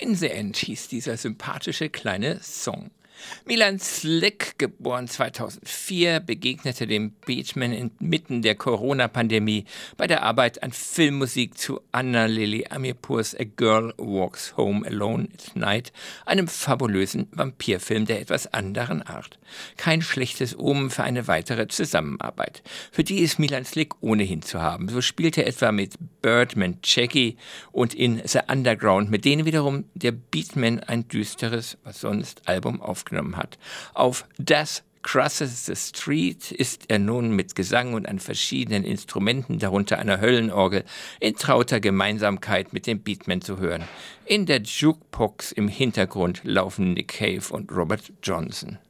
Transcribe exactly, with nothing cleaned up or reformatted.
In the End hieß dieser sympathische kleine Song. Milan Slick, geboren zweitausendvier, begegnete dem Beatman inmitten der Corona-Pandemie bei der Arbeit an Filmmusik zu Anna Lily Amirpours A Girl Walks Home Alone at Night, einem fabulösen Vampirfilm der etwas anderen Art. Kein schlechtes Omen für eine weitere Zusammenarbeit. Für die ist Milan Slick ohnehin zu haben. So spielte er etwa mit Birdman Jackie und in The Underground, mit denen wiederum der Beatman ein düsteres, was sonst, Album aufgenommen hat. Auf Death Crosses the Street ist er nun mit Gesang und an verschiedenen Instrumenten, darunter einer Höllenorgel, in trauter Gemeinsamkeit mit dem Beatman zu hören. In der Jukebox im Hintergrund laufen Nick Cave und Robert Johnson.